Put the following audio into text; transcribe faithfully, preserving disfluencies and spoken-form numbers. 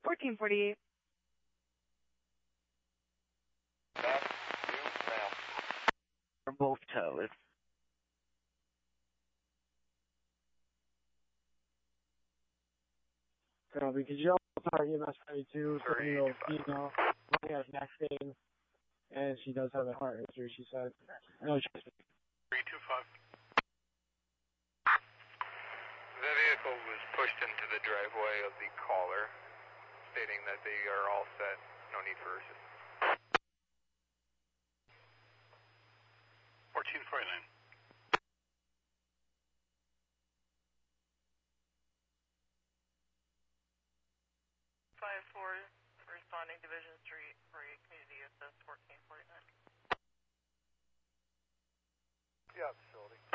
fourteen forty-eight. We're both towed. So, because you also are E M S thirty-two, so you know, female, she has neck pain, and she does have a heart history, she said. I know she three two five. The vehicle was pushed into the driveway of the caller, stating that they are all set, no need for assistance. fourteen forty-nine. five four, responding Division Street for a community assist fourteen forty-nine. Yeah, facility.